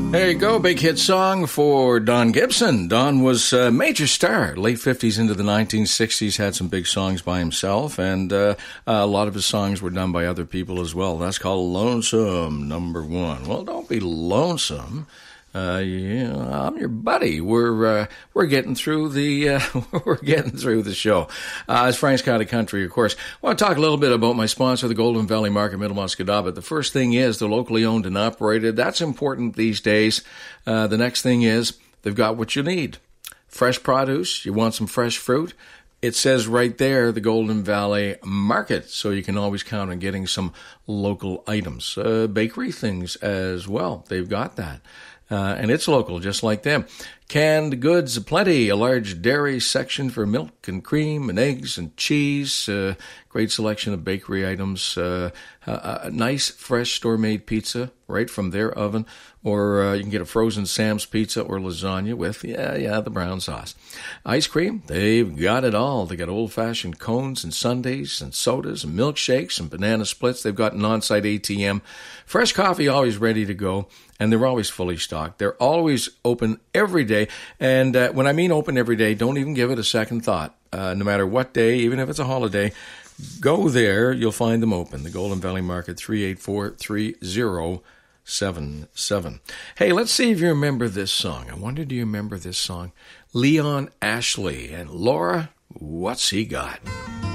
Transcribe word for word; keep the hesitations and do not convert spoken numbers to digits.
There you go, big hit song for Don Gibson. Don was a major star, late fifties into the nineteen sixties, had some big songs by himself, and uh, a lot of his songs were done by other people as well. That's called Lonesome, number one. Well, don't be lonesome. Uh, yeah, I'm your buddy. We're uh, we're getting through the uh, we're getting through the show. Uh, it's Frank's County Country, of course. I want to talk a little bit about my sponsor, the Golden Valley Market, Middle Muscadaba. The first thing is they're locally owned and operated. That's important these days. Uh, the next thing is they've got what you need: fresh produce. You want some fresh fruit? It says right there, the Golden Valley Market, so you can always count on getting some local items. Uh, bakery things as well. They've got that. Uh, and it's local, just like them. Canned goods aplenty, a large dairy section for milk and cream and eggs and cheese, uh, great selection of bakery items, uh, a, a nice fresh store-made pizza right from their oven, or uh, you can get a frozen Sam's pizza or lasagna with, yeah, yeah, the brown sauce. Ice cream, they've got it all. They got old-fashioned cones and sundaes and sodas and milkshakes and banana splits. They've got an on-site A T M. Fresh coffee always ready to go, and they're always fully stocked. They're always open every day, and uh, when I mean open every day, don't even give it a second thought. Uh, no matter what day, even if it's a holiday, go there. You'll find them open. The Golden Valley Market, three eight four, three zero seven seven. Hey, let's see if you remember this song. I wonder, do you remember this song? Leon Ashley and Laura, What's He Got?